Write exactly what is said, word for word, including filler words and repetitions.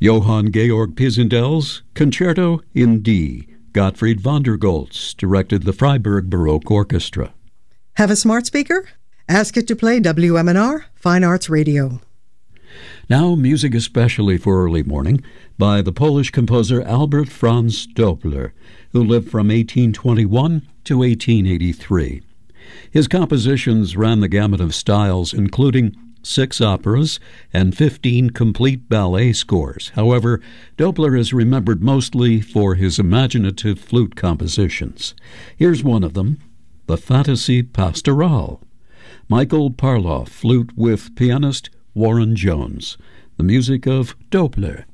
Johann Georg Pisendell's Concerto in D. Gottfried von der Goltz directed the Freiburg Baroque Orchestra. Have a smart speaker? Ask it to play W M N R Fine Arts Radio. Now, music especially for early morning by the Polish composer Albert Franz Doppler, who lived from eighteen twenty-one to eighteen eighty-three. His compositions ran the gamut of styles, including six operas and fifteen complete ballet scores. However, Doppler is remembered mostly for his imaginative flute compositions. Here's one of them, the Fantasy Pastorale. Michael Parloff, flute with pianist Warren Jones. The music of Doppler.